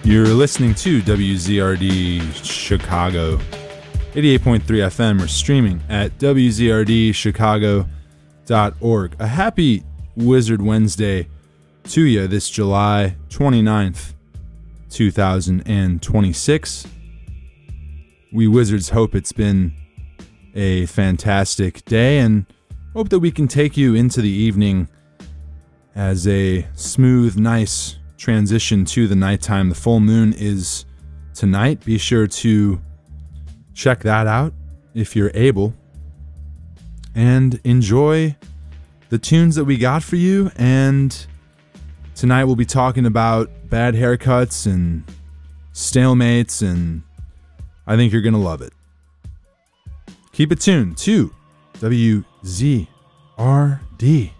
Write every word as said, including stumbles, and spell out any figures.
You're listening to W Z R D Chicago, eighty-eight point three F M, or streaming at W Z R D Chicago dot org. A happy Wizard Wednesday to you this July twenty-ninth, two thousand twenty-six. We Wizards hope it's been a fantastic day and hope that we can take you into the evening as a smooth, nice transition to the nighttime. The full moon is tonight. Be sure to check that out if you're able. And enjoy the tunes that we got for you. And tonight we'll be talking about bad haircuts and stalemates, and I think you're going to love it. Keep it tuned to W Z R D.